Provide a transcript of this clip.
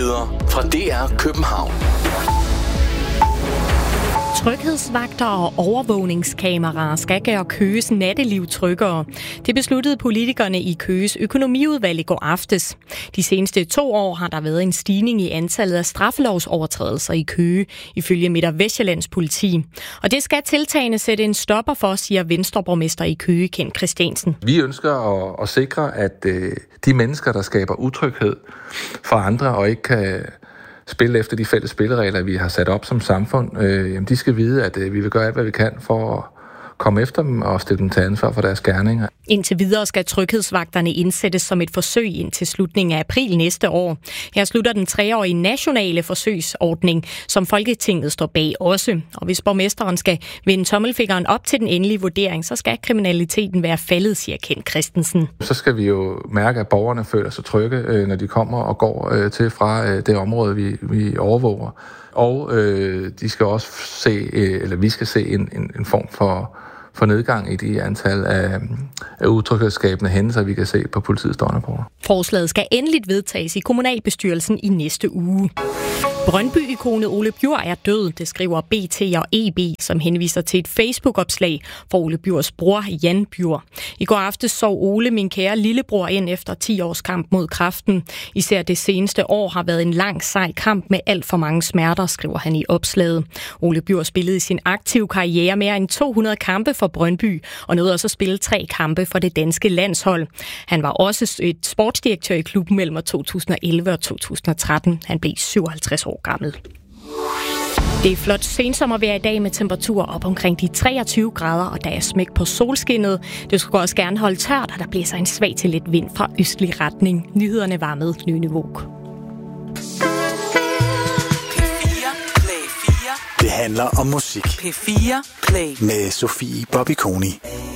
Nyheder fra DR København. Tryghedsvagter og overvågningskameraer skal gøre Køges natteliv tryggere. Det besluttede politikerne i Køges økonomiudvalg i går aftes. De seneste 2 år har der været en stigning i antallet af straffelovsovertrædelser i Køge, ifølge Midt- og Vestsjællands politi. Og det skal tiltagene sætte en stopper for, siger Venstreborgmester i Køge, Kent Christiansen. Vi ønsker at sikre, at de mennesker, der skaber utryghed for andre og ikke kan spille efter de fælles spilleregler, vi har sat op som samfund, de skal vide, at vi vil gøre alt, hvad vi kan for at komme efter dem og stille dem til ansvar for deres gerninger. Indtil videre skal tryghedsvagterne indsættes som et forsøg indtil slutningen af april næste år. Her slutter den 3-årige nationale forsøgsordning, som Folketinget står bag også. Og hvis borgmesteren skal vende tommelfingeren op til den endelige vurdering, så skal kriminaliteten være faldet, siger Kent Christensen. Så skal vi jo mærke, at borgerne føler sig trygge, når de kommer og går til fra det område, vi overvåger. Og de skal også se, eller vi skal se en form for nedgang i de antal af utryghedsskabende hændelser, vi kan se på politiets døgnrapporter. Forslaget skal endeligt vedtages i kommunalbestyrelsen i næste uge. Brøndby-ikonet Ole Bjur er død, det skriver BT og EB, som henviser til et Facebook-opslag for Ole Bjurs bror Jan Bjur. I går aftes sov Ole, min kære lillebror, ind efter 10 års kamp mod kræften. Især det seneste år har været en lang, sej kamp med alt for mange smerter, skriver han i opslaget. Ole Bjur spillede i sin aktive karriere mere end 200 kampe for Brøndby, og nåede også at spille 3 kampe for det danske landshold. Han var også et sportsdirektør i klubben mellem 2011 og 2013. Han blev 57 år gammel. Det er flot sensommervejr i dag med temperaturer op omkring de 23 grader, og der er smæk på solskinnet. Det skulle også gerne holde tørt, og der blæser en svag til lidt vind fra østlig retning. Nyhederne var med Lyne Våg. Det handler om musik. P4 Play med Sofie Bobby Koni.